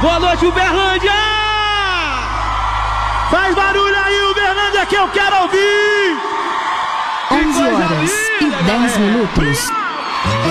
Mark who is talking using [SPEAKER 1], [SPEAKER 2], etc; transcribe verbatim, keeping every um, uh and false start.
[SPEAKER 1] Boa noite, Uberlândia!
[SPEAKER 2] Faz barulho aí, Uberlândia, que eu quero ouvir!
[SPEAKER 3] onze horas e dez minutos.